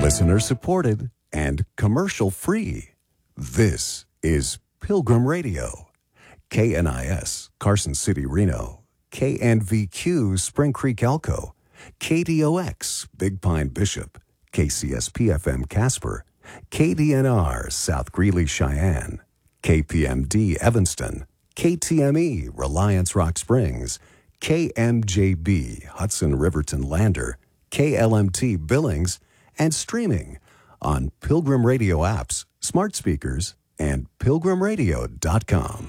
Listener supported and commercial free. This is Pilgrim Radio. KNIS, Carson City, Reno. KNVQ, Spring Creek, Elko. KDOX, Big Pine, Bishop. KCSP-FM, Casper. KDNR, South Greeley, Cheyenne. KPMD, Evanston. KTME, Reliance, Rock Springs. KMJB, Hudson, Riverton, Lander. KLMT, Billings. And streaming on Pilgrim Radio apps, smart speakers, and pilgrimradio.com.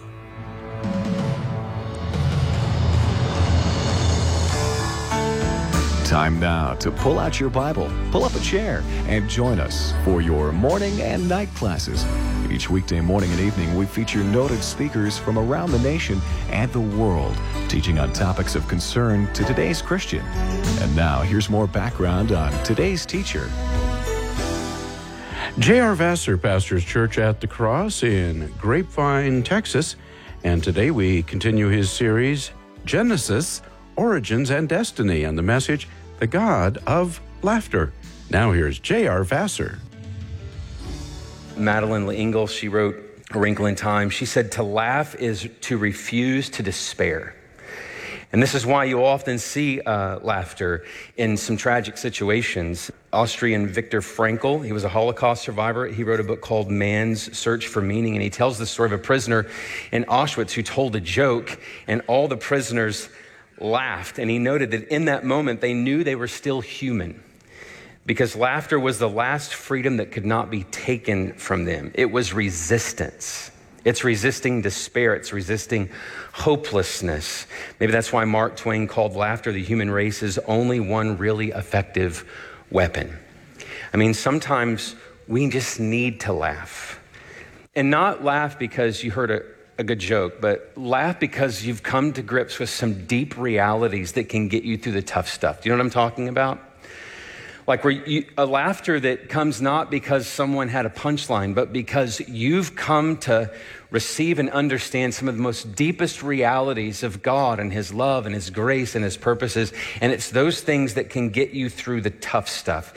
Time now to pull out your Bible, pull up a chair, and join us for your morning and night classes. Each weekday morning and evening, we feature noted speakers from around the nation and the world, teaching on topics of concern to today's Christian. And now, here's more background on today's teacher. J.R. Vassar pastors Church at the Cross in Grapevine, Texas, and today we continue his series, Genesis, Origins and Destiny, and the message, The God of Laughter. Now here's J.R. Vassar. Madeleine L'Engle, she wrote A Wrinkle in Time. She said, to laugh is to refuse to despair. And this is why you often see laughter in some tragic situations. Austrian Viktor Frankl, he was a Holocaust survivor. He wrote a book called Man's Search for Meaning, and he tells the story of a prisoner in Auschwitz who told a joke, and all the prisoners laughed. And he noted that in that moment, they knew they were still human, because laughter was the last freedom that could not be taken from them. It was resistance. It's resisting despair. It's resisting hopelessness. Maybe that's why Mark Twain called laughter the human race's only one really effective weapon. I mean, sometimes we just need to laugh. And not laugh because you heard a good joke, but laugh because you've come to grips with some deep realities that can get you through the tough stuff. Do you know what I'm talking about? Like a laughter that comes not because someone had a punchline, but because you've come to receive and understand some of the most deepest realities of God and his love and his grace and his purposes. And it's those things that can get you through the tough stuff.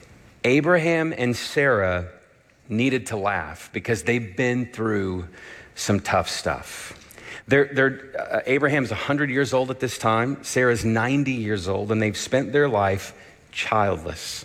Abraham and Sarah needed to laugh because they've been through some tough stuff. Abraham's 100 years old at this time. Sarah's 90 years old, and they've spent their life childless.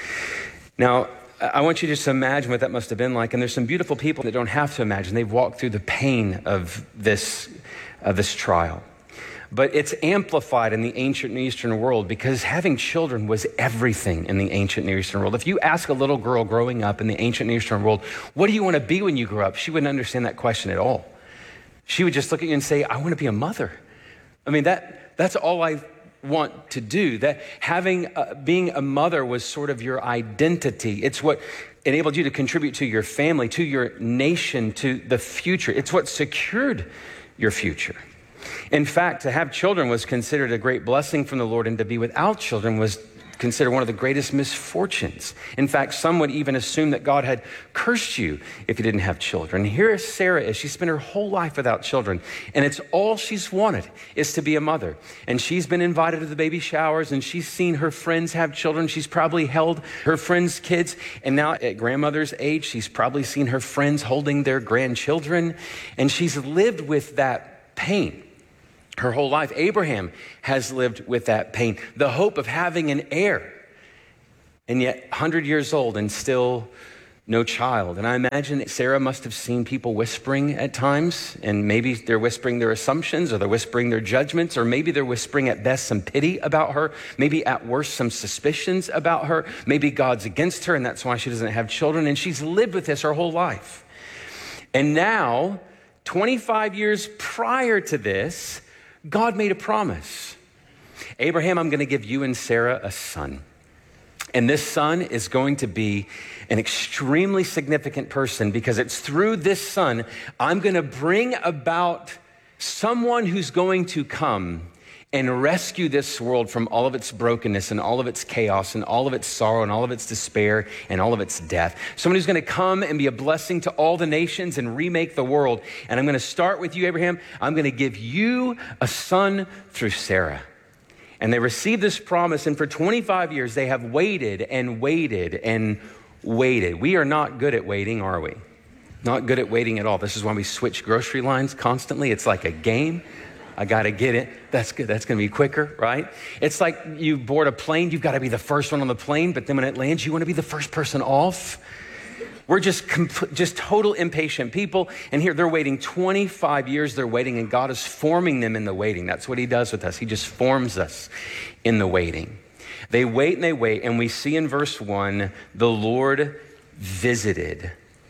Now, I want you to just imagine what that must have been like. And there's some beautiful people that don't have to imagine. They've walked through the pain of this trial. But it's amplified in the ancient Near Eastern world because having children was everything in the ancient Near Eastern world. If you ask a little girl growing up in the ancient Near Eastern world, what do you want to be when you grow up? She wouldn't understand that question at all. She would just look at you and say, I want to be a mother. I mean, that's all I want to do. That being a mother was sort of your identity. It's what enabled you to contribute to your family, to your nation, to the future. It's what secured your future. In fact, to have children was considered a great blessing from the Lord, and to be without children was considered one of the greatest misfortunes. In fact, some would even assume that God had cursed you if you didn't have children. Here Sarah is. She spent her whole life without children, and it's all she's wanted is to be a mother. And she's been invited to the baby showers, and she's seen her friends have children. She's probably held her friends' kids, and now at grandmother's age, she's probably seen her friends holding their grandchildren, and she's lived with that pain her whole life. Abraham has lived with that pain, the hope of having an heir, and yet 100 years old and still no child. And I imagine that Sarah must have seen people whispering at times, and maybe they're whispering their assumptions, or they're whispering their judgments, or maybe they're whispering at best some pity about her, maybe at worst some suspicions about her. Maybe God's against her and that's why she doesn't have children, and she's lived with this her whole life. And now, 25 years prior to this, God made a promise. Abraham, I'm going to give you and Sarah a son. And this son is going to be an extremely significant person, because it's through this son I'm going to bring about someone who's going to come and rescue this world from all of its brokenness and all of its chaos and all of its sorrow and all of its despair and all of its death. Someone who's going to come and be a blessing to all the nations and remake the world. And I'm going to start with you, Abraham. I'm going to give you a son through Sarah. And they received this promise, and for 25 years, they have waited and waited and waited. We are not good at waiting, are we? Not good at waiting at all. This is why we switch grocery lines constantly. It's like a game. I got to get it. That's good. That's going to be quicker, right? It's like you board a plane. You've got to be the first one on the plane, but then when it lands, you want to be the first person off. We're just total impatient people. And here they're waiting 25 years. They're waiting, and God is forming them in the waiting. That's what he does with us. He just forms us in the waiting. They wait and they wait. And we see in verse 1, the Lord visited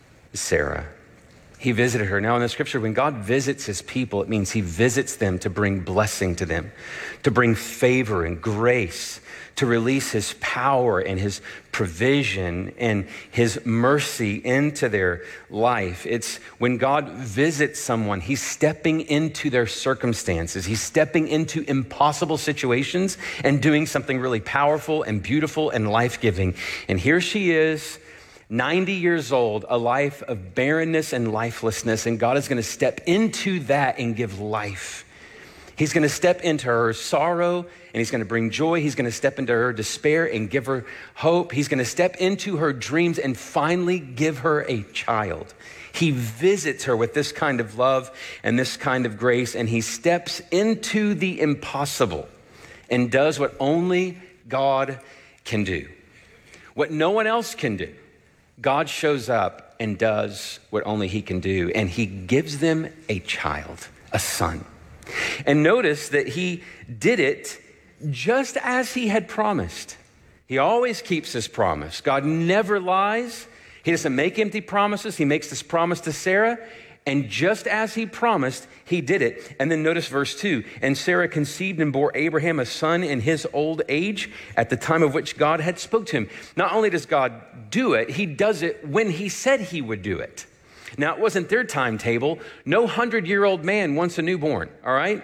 Sarah. He visited her. Now in the scripture, when God visits his people, it means he visits them to bring blessing to them, to bring favor and grace, to release his power and his provision and his mercy into their life. It's when God visits someone, he's stepping into their circumstances. He's stepping into impossible situations and doing something really powerful and beautiful and life-giving. And here she is, 90 years old, a life of barrenness and lifelessness, and God is going to step into that and give life. He's going to step into her sorrow, and he's going to bring joy. He's going to step into her despair and give her hope. He's going to step into her dreams and finally give her a child. He visits her with this kind of love and this kind of grace, and he steps into the impossible and does what only God can do, what no one else can do. God shows up and does what only he can do, and he gives them a child, a son. And notice that he did it just as he had promised. He always keeps his promise. God never lies. He doesn't make empty promises. He makes this promise to Sarah, and just as he promised, he did it. And then notice verse 2, and Sarah conceived and bore Abraham a son in his old age at the time of which God had spoke to him. Not only does God do it, he does it when he said he would do it. Now, it wasn't their timetable. No 100-year-old man wants a newborn, all right?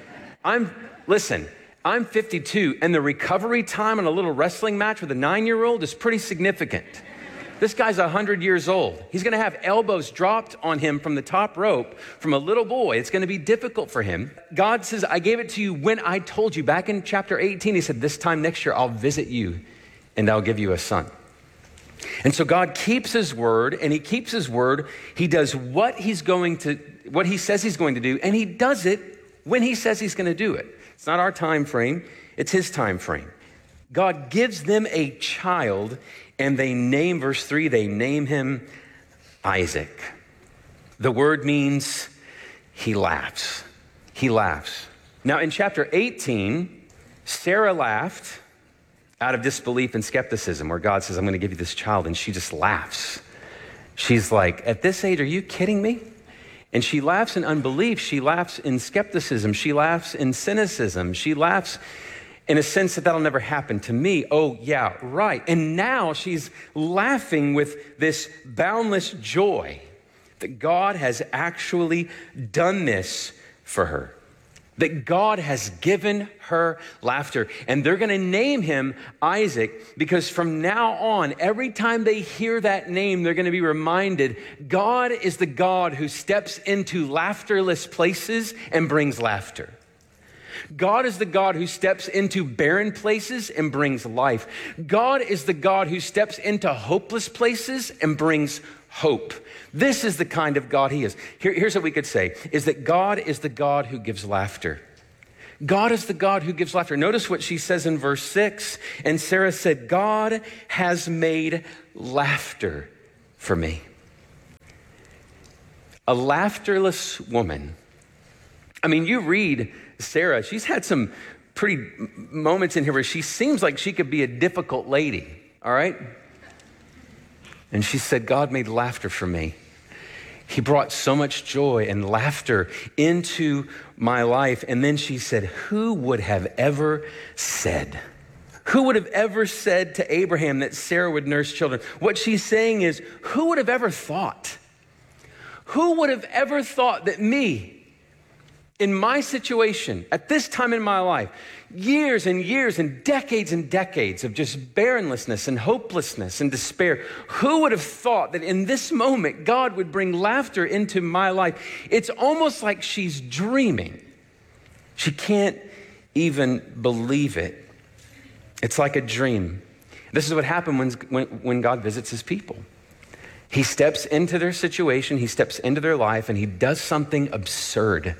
I'm 52, and the recovery time on a little wrestling match with a 9-year-old is pretty significant. This guy's 100 years old. He's going to have elbows dropped on him from the top rope from a little boy. It's going to be difficult for him. God says, I gave it to you when I told you. Back in chapter 18, he said, this time next year, I'll visit you and I'll give you a son. And so God keeps his word, and he keeps his word. He does what he says he's going to do, and he does it when he says he's going to do it. It's not our time frame. It's his time frame. God gives them a child, and they name, verse 3, they name him Isaac. The word means he laughs. He laughs. Now in chapter 18, Sarah laughed out of disbelief and skepticism, where God says, I'm going to give you this child, and she just laughs. She's like, at this age, are you kidding me? And she laughs in unbelief. She laughs in skepticism. She laughs in cynicism. She laughs in a sense that that'll never happen to me. Oh, yeah, right. And now she's laughing with this boundless joy that God has actually done this for her, that God has given her laughter. And they're going to name him Isaac, because from now on, every time they hear that name, they're going to be reminded God is the God who steps into laughterless places and brings laughter. God is the God who steps into barren places and brings life. God is the God who steps into hopeless places and brings hope. This is the kind of God he is. Here's what we could say, is that God is the God who gives laughter. God is the God who gives laughter. Notice what she says in verse 6. And Sarah said, God has made laughter for me. A laughterless woman. I mean, you read Sarah, she's had some pretty moments in here where she seems like she could be a difficult lady, all right? And she said, God made laughter for me. He brought so much joy and laughter into my life. And then she said, who would have ever said? Who would have ever said to Abraham that Sarah would nurse children? What she's saying is, who would have ever thought? Who would have ever thought that me, in my situation, at this time in my life, years and years and decades of just barrenlessness and hopelessness and despair, who would have thought that in this moment God would bring laughter into my life? It's almost like she's dreaming. She can't even believe it. It's like a dream. This is what happened when God visits his people. He steps into their situation, he steps into their life, and he does something absurd.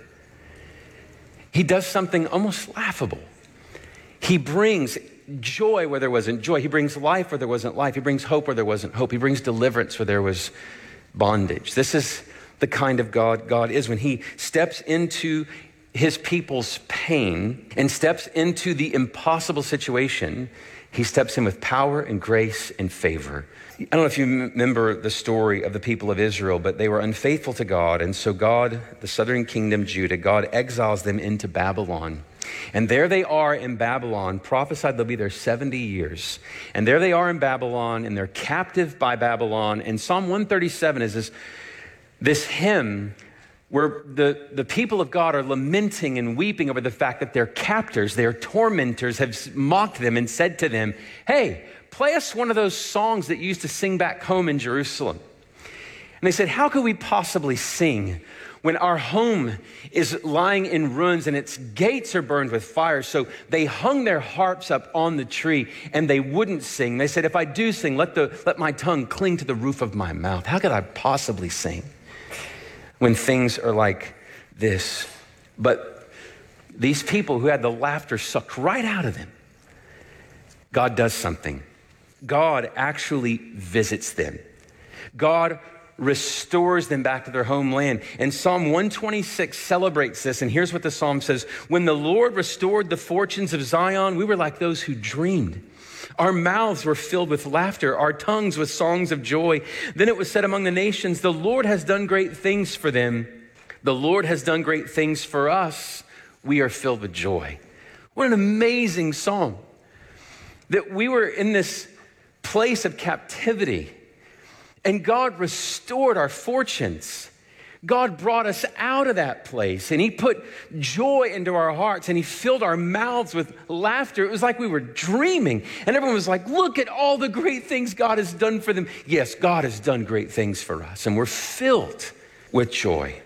He does something almost laughable. He brings joy where there wasn't joy. He brings life where there wasn't life. He brings hope where there wasn't hope. He brings deliverance where there was bondage. This is the kind of God God is. When he steps into his people's pain and steps into the impossible situation, he steps in with power and grace and favor. I don't know if you remember the story of the people of Israel, but they were unfaithful to God. And so God, the southern kingdom, Judah, God exiles them into Babylon. And there they are in Babylon, prophesied they'll be there 70 years. And there they are in Babylon, and they're captive by Babylon. And Psalm 137 is this hymn where the people of God are lamenting and weeping over the fact that their captors, their tormentors have mocked them and said to them, hey, play us one of those songs that you used to sing back home in Jerusalem. And they said, how could we possibly sing when our home is lying in ruins and its gates are burned with fire? So they hung their harps up on the tree and they wouldn't sing. They said, if I do sing, let my tongue cling to the roof of my mouth. How could I possibly sing when things are like this? But these people who had the laughter sucked right out of them, God does something. God actually visits them. God restores them back to their homeland. And Psalm 126 celebrates this. And here's what the psalm says. When the Lord restored the fortunes of Zion, we were like those who dreamed. Our mouths were filled with laughter, our tongues with songs of joy. Then it was said among the nations, the Lord has done great things for them. The Lord has done great things for us. We are filled with joy. What an amazing psalm. That we were in this place of captivity and God restored our fortunes. God brought us out of that place and he put joy into our hearts and he filled our mouths with laughter. It was like we were dreaming and everyone was like, look at all the great things God has done for them. Yes, God has done great things for us and we're filled with joy.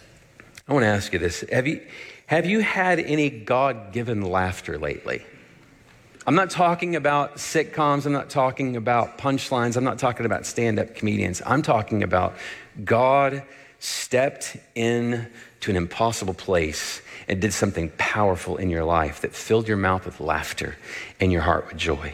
I want to ask you this. Have you had any God-given laughter lately? I'm not talking about sitcoms. I'm not talking about punchlines. I'm not talking about stand-up comedians. I'm talking about God stepped into an impossible place and did something powerful in your life that filled your mouth with laughter and your heart with joy.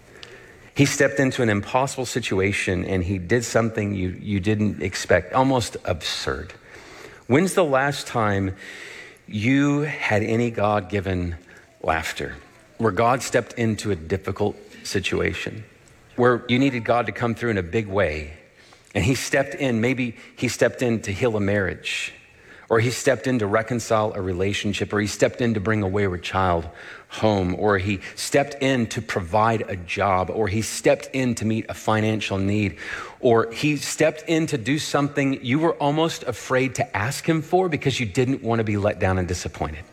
He stepped into an impossible situation and he did something you didn't expect, almost absurd. When's the last time you had any God-given laughter? Where God stepped into a difficult situation, where you needed God to come through in a big way. And he stepped in, maybe he stepped in to heal a marriage, or he stepped in to reconcile a relationship, or he stepped in to bring a wayward child home, or he stepped in to provide a job, or he stepped in to meet a financial need, or he stepped in to do something you were almost afraid to ask him for because you didn't want to be let down and disappointed.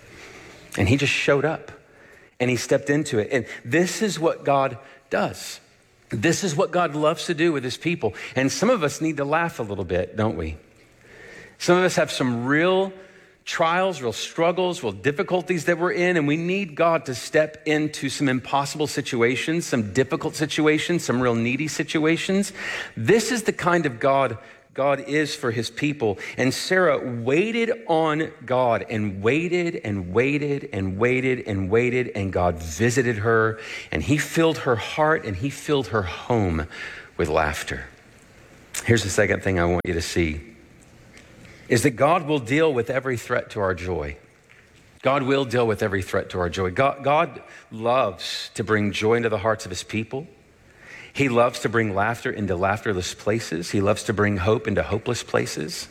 And he just showed up. And he stepped into it. And this is what God does. This is what God loves to do with his people. And some of us need to laugh a little bit, don't we? Some of us have some real trials, real struggles, real difficulties that we're in. And we need God to step into some impossible situations, some difficult situations, some real needy situations. This is the kind of God is for his people. And Sarah waited on God and waited and waited and waited and waited, and God visited her and he filled her heart and he filled her home with laughter. Here's the second thing I want you to see is that God will deal with every threat to our joy. God will deal with every threat to our joy. God loves to bring joy into the hearts of his people. He loves to bring laughter into laughterless places. He loves to bring hope into hopeless places.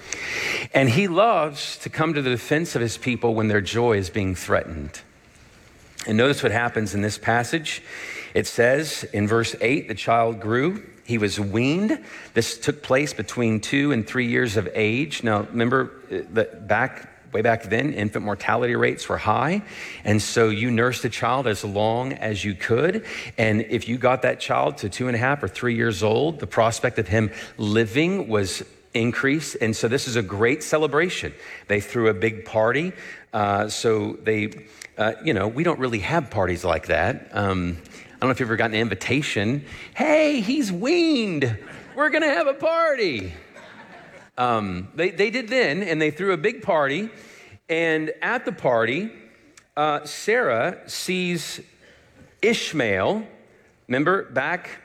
And he loves to come to the defense of his people when their joy is being threatened. And notice what happens in this passage. It says in verse 8, the child grew. He was weaned. This took place between 2 and 3 years of age. Now, remember that way back then, infant mortality rates were high. And so you nursed a child as long as you could. And if you got that child to 2.5 or 3 years old, the prospect of him living was increase. And so this is a great celebration. They threw a big party. So they, we don't really have parties like that. I don't know if you've ever gotten an invitation. Hey, he's weaned. We're going to have a party. They did then, and they threw a big party. And at the party, Sarah sees Ishmael. Remember back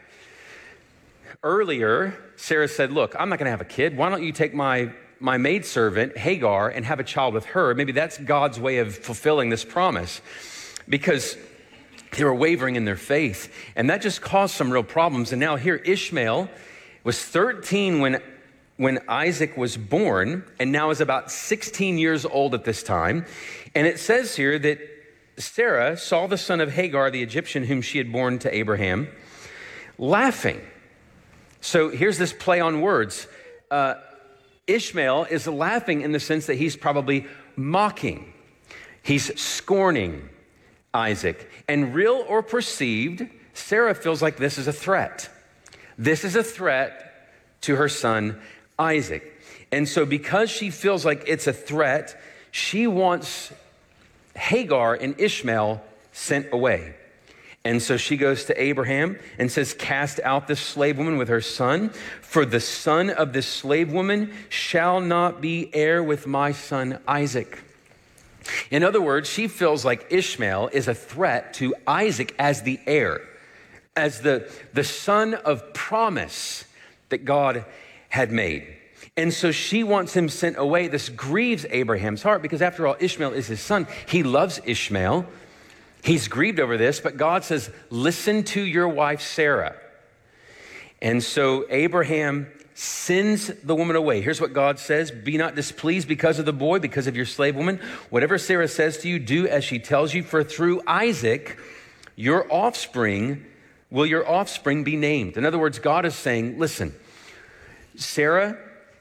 earlier, Sarah said, look, I'm not going to have a kid. Why don't you take my maidservant, Hagar, and have a child with her? Maybe that's God's way of fulfilling this promise, because they were wavering in their faith. And that just caused some real problems. And now here Ishmael was 13 when Isaac was born, and now is about 16 years old at this time. And it says here that Sarah saw the son of Hagar, the Egyptian, whom she had borne to Abraham, laughing. So here's this play on words. Ishmael is laughing in the sense that he's probably mocking. He's scorning Isaac. And real or perceived, Sarah feels like this is a threat. This is a threat to her son, Isaac. And so because she feels like it's a threat, she wants Hagar and Ishmael sent away. And so she goes to Abraham and says, cast out this slave woman with her son, for the son of this slave woman shall not be heir with my son Isaac. In other words, she feels like Ishmael is a threat to Isaac as the heir, as the son of promise that God had made. And so she wants him sent away. This grieves Abraham's heart because after all, Ishmael is his son. He loves Ishmael. He's grieved over this, but God says, listen to your wife, Sarah. And so Abraham sends the woman away. Here's what God says. Be not displeased because of the boy, because of your slave woman. Whatever Sarah says to you, do as she tells you. For through Isaac, your offspring be named. In other words, God is saying, listen, Sarah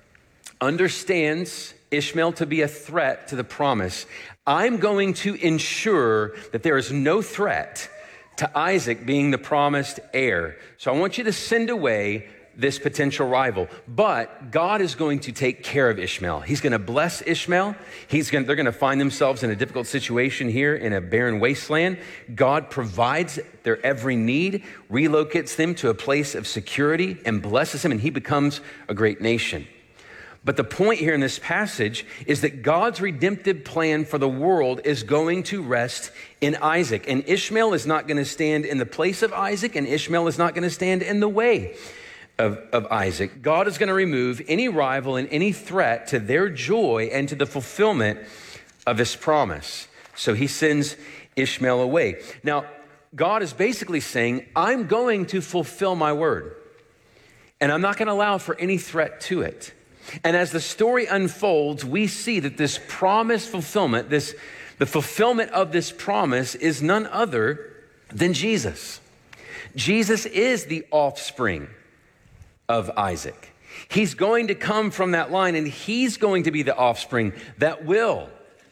understands Ishmael to be a threat to the promise. I'm going to ensure that there is no threat to Isaac being the promised heir. So I want you to send away this potential rival. But God is going to take care of Ishmael. He's going to bless Ishmael. They're going to find themselves in a difficult situation here in a barren wasteland. God provides their every need, relocates them to a place of security, and blesses him, and he becomes a great nation. But the point here in this passage is that God's redemptive plan for the world is going to rest in Isaac. And Ishmael is not going to stand in the place of Isaac, and Ishmael is not going to stand in the way of Isaac. God is going to remove any rival and any threat to their joy and to the fulfillment of his promise. So he sends Ishmael away. Now, God is basically saying, I'm going to fulfill my word, and I'm not going to allow for any threat to it. And as the story unfolds, we see that this promise fulfillment, the fulfillment of this promise is none other than Jesus. Jesus is the offspring of Isaac. He's going to come from that line, and he's going to be the offspring that will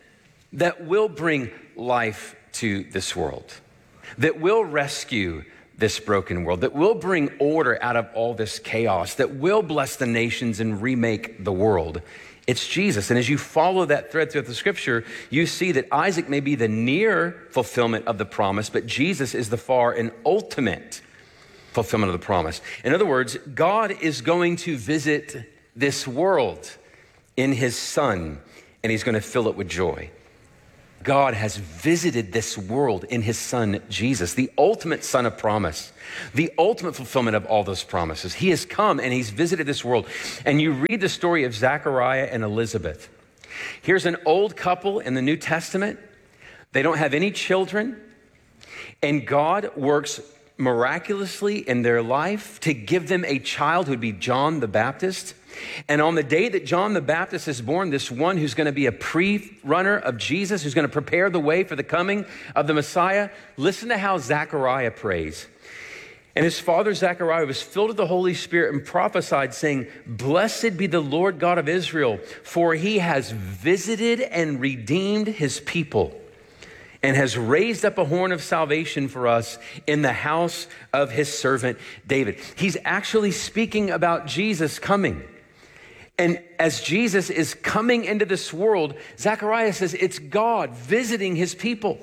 bring life to this world, that will rescue this broken world, that will bring order out of all this chaos, that will bless the nations and remake the world. It's Jesus. And as you follow that thread throughout the scripture, you see that Isaac may be the near fulfillment of the promise, but Jesus is the far and ultimate fulfillment of the promise. In other words, God is going to visit this world in his son, and he's going to fill it with joy. God has visited this world in his son, Jesus, the ultimate son of promise, the ultimate fulfillment of all those promises. He has come and he's visited this world. And you read the story of Zechariah and Elizabeth. Here's an old couple in the New Testament. They don't have any children, and God works miraculously in their life to give them a child who would be John the Baptist. And on the day that John the Baptist is born, this one who's going to be a pre-runner of Jesus, who's going to prepare the way for the coming of the Messiah, listen to how Zechariah prays. And his father Zechariah was filled with the Holy Spirit and prophesied, saying, "Blessed be the Lord God of Israel, for he has visited and redeemed his people, and has raised up a horn of salvation for us in the house of his servant David." He's actually speaking about Jesus coming. And as Jesus is coming into this world, Zechariah says it's God visiting his people.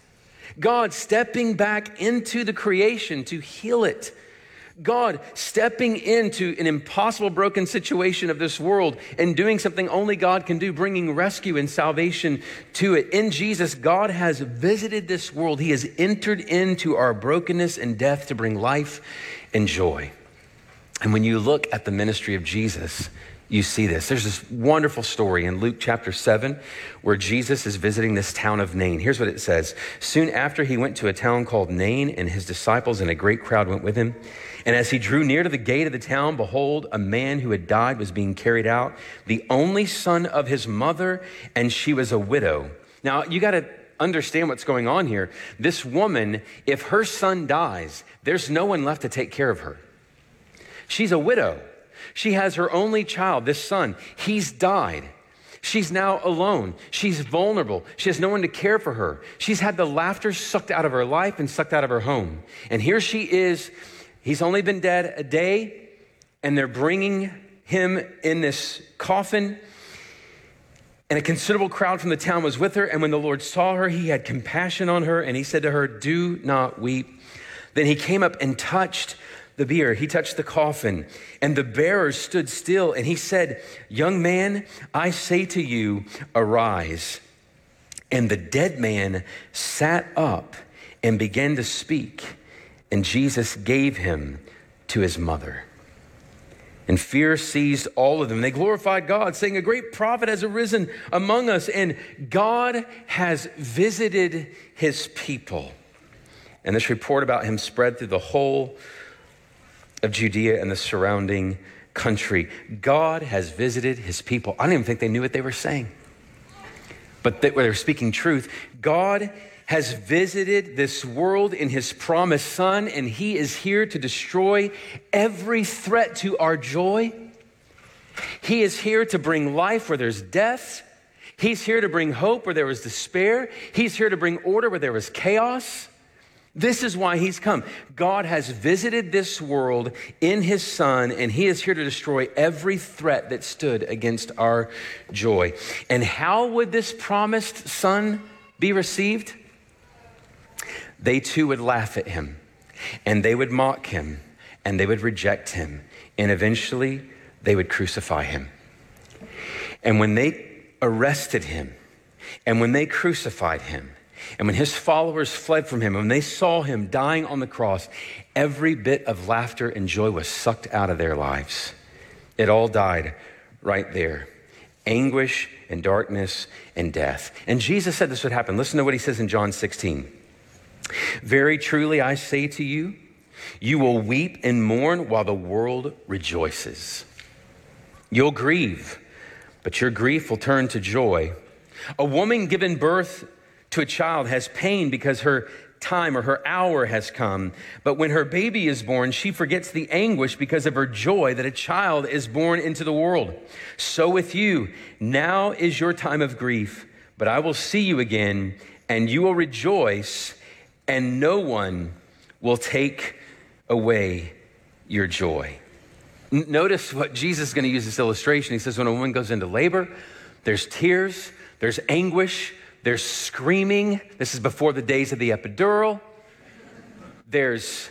God stepping back into the creation to heal it. God stepping into an impossible broken situation of this world and doing something only God can do, bringing rescue and salvation to it. In Jesus, God has visited this world. He has entered into our brokenness and death to bring life and joy. And when you look at the ministry of Jesus, you see this. There's this wonderful story in Luke chapter 7 where Jesus is visiting this town of Nain. Here's what it says. Soon after he went to a town called Nain, and his disciples and a great crowd went with him. And as he drew near to the gate of the town, behold, a man who had died was being carried out, the only son of his mother, and she was a widow. Now, you got to understand what's going on here. This woman, if her son dies, there's no one left to take care of her. She's a widow. She has her only child, this son. He's died. She's now alone. She's vulnerable. She has no one to care for her. She's had the laughter sucked out of her life and sucked out of her home. And here she is. He's only been dead a day, and they're bringing him in this coffin. And a considerable crowd from the town was with her. And when the Lord saw her, he had compassion on her, and he said to her, "Do not weep." Then he came up and touched the bier. He touched the coffin, and the bearers stood still. And he said, "Young man, I say to you, arise." And the dead man sat up and began to speak. And Jesus gave him to his mother. And fear seized all of them. They glorified God, saying, "A great prophet has arisen among us, and God has visited his people." And this report about him spread through the whole of Judea and the surrounding country. God has visited his people. I don't even think they knew what they were saying, but they were speaking truth. God has visited this world in his promised son, and he is here to destroy every threat to our joy. He is here to bring life where there's death. He's here to bring hope where there was despair. He's here to bring order where there was chaos. This is why he's come. God has visited this world in his son, and he is here to destroy every threat that stood against our joy. And how would this promised son be received? They too would laugh at him, and they would mock him, and they would reject him, and eventually they would crucify him. And when they arrested him, and when they crucified him, and when his followers fled from him, when they saw him dying on the cross, every bit of laughter and joy was sucked out of their lives. It all died right there. Anguish and darkness and death. And Jesus said this would happen. Listen to what he says in John 16. "Very truly I say to you, you will weep and mourn while the world rejoices. You'll grieve, but your grief will turn to joy. A woman given birth to a child has pain because her time or her hour has come. But when her baby is born, she forgets the anguish because of her joy that a child is born into the world. So with you, now is your time of grief, but I will see you again, and you will rejoice, and no one will take away your joy." Notice what Jesus is going to use this illustration. He says when a woman goes into labor, there's tears, there's anguish, there's screaming. This is before the days of the epidural. There's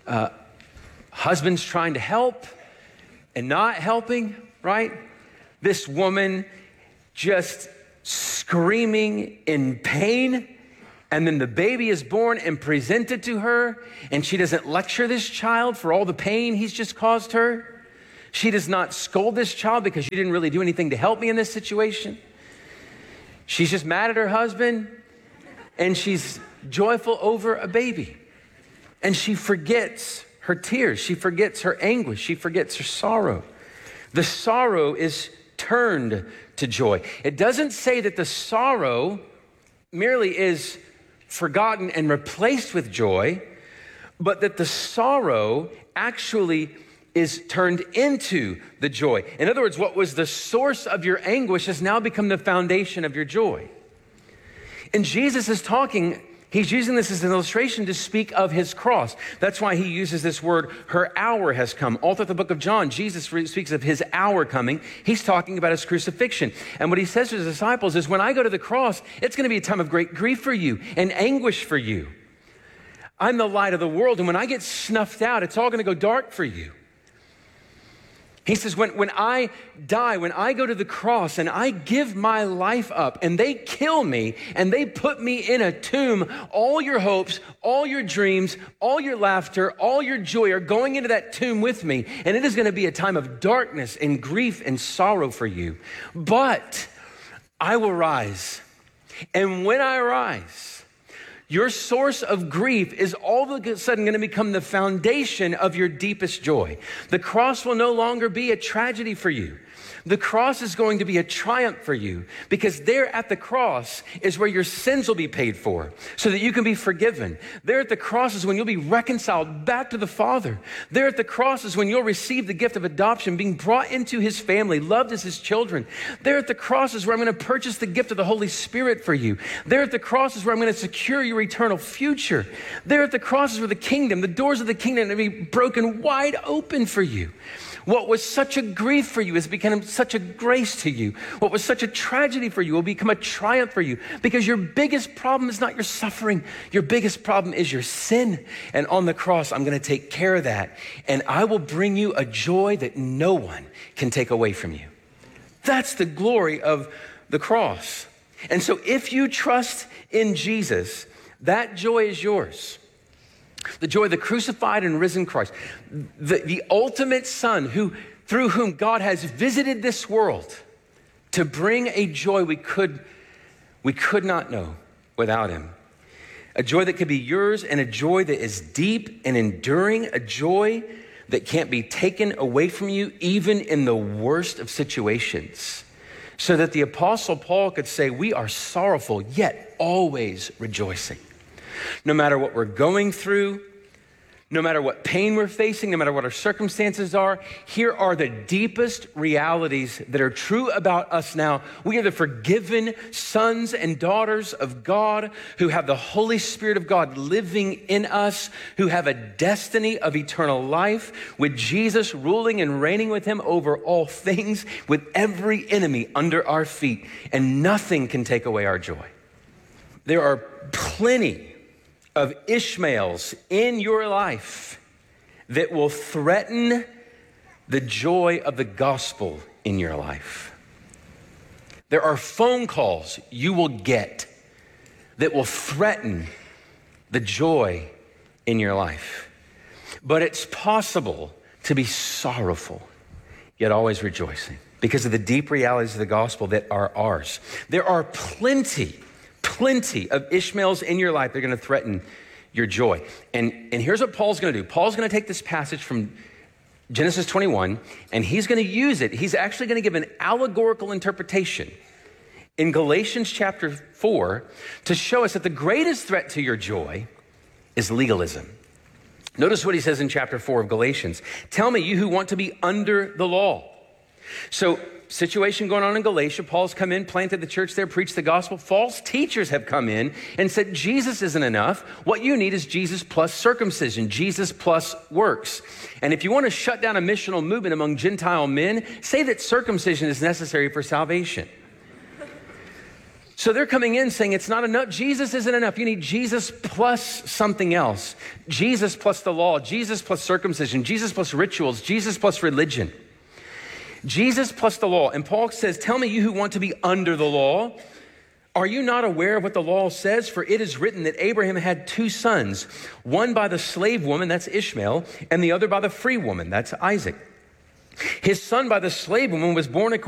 husbands trying to help and not helping, right? This woman just screaming in pain. And then the baby is born and presented to her, and she doesn't lecture this child for all the pain he's just caused her. She does not scold this child because you didn't really do anything to help me in this situation. She's just mad at her husband, and she's joyful over a baby. And she forgets her tears. She forgets her anguish. She forgets her sorrow. The sorrow is turned to joy. It doesn't say that the sorrow merely is forgotten and replaced with joy, but that the sorrow actually is turned into the joy. In other words, what was the source of your anguish has now become the foundation of your joy. And Jesus is talking He's using this as an illustration to speak of his cross. That's why he uses this word, her hour has come. All through the book of John, Jesus speaks of his hour coming. He's talking about his crucifixion. And what he says to his disciples is, when I go to the cross, it's going to be a time of great grief for you and anguish for you. I'm the light of the world, and when I get snuffed out, it's all going to go dark for you. He says, when I die, when I go to the cross and I give my life up and they kill me and they put me in a tomb, all your hopes, all your dreams, all your laughter, all your joy are going into that tomb with me. And it is going to be a time of darkness and grief and sorrow for you. But I will rise. And when I rise, your source of grief is all of a sudden going to become the foundation of your deepest joy. The cross will no longer be a tragedy for you. The cross is going to be a triumph for you, because there at the cross is where your sins will be paid for so that you can be forgiven. There at the cross is when you'll be reconciled back to the Father. There at the cross is when you'll receive the gift of adoption, being brought into his family, loved as his children. There at the cross is where I'm going to purchase the gift of the Holy Spirit for you. There at the cross is where I'm going to secure your eternal future. There at the cross is where the doors of the kingdom are going to be broken wide open for you. What was such a grief for you has become such a grace to you. What was such a tragedy for you will become a triumph for you, because your biggest problem is not your suffering. Your biggest problem is your sin. And on the cross, I'm going to take care of that. And I will bring you a joy that no one can take away from you. That's the glory of the cross. And so if you trust in Jesus, that joy is yours. The joy of the crucified and risen Christ, the ultimate Son through whom God has visited this world to bring a joy we could not know without him. A joy that could be yours, and a joy that is deep and enduring, a joy that can't be taken away from you even in the worst of situations. So that the Apostle Paul could say, we are sorrowful, yet always rejoicing. No matter what we're going through, no matter what pain we're facing, no matter what our circumstances are, here are the deepest realities that are true about us now. We are the forgiven sons and daughters of God who have the Holy Spirit of God living in us, who have a destiny of eternal life with Jesus ruling and reigning with him over all things, with every enemy under our feet, and nothing can take away our joy. There are plenty of Ishmaels in your life that will threaten the joy of the gospel in your life. There are phone calls you will get that will threaten the joy in your life. But it's possible to be sorrowful, yet always rejoicing, because of the deep realities of the gospel that are ours. There are plenty of Ishmaels in your life that are going to threaten your joy. And here's what Paul's going to do. Paul's going to take this passage from Genesis 21, and he's going to use it. He's actually going to give an allegorical interpretation in Galatians chapter 4 to show us that the greatest threat to your joy is legalism. Notice what he says in chapter 4 of Galatians. Tell me, you who want to be under the law. So, situation going on in Galatia. Paul's come in, planted the church there, preached the gospel. False teachers have come in and said, Jesus isn't enough. What you need is Jesus plus circumcision, Jesus plus works. And if you want to shut down a missional movement among Gentile men, say that circumcision is necessary for salvation. So they're coming in saying it's not enough. Jesus isn't enough. You need Jesus plus something else. Jesus plus the law, Jesus plus circumcision, Jesus plus rituals, Jesus plus religion. Jesus plus the law. And Paul says, tell me, you who want to be under the law, are you not aware of what the law says? For it is written that Abraham had two sons, one by the slave woman, that's Ishmael, and the other by the free woman, that's Isaac. His son by the slave woman was born according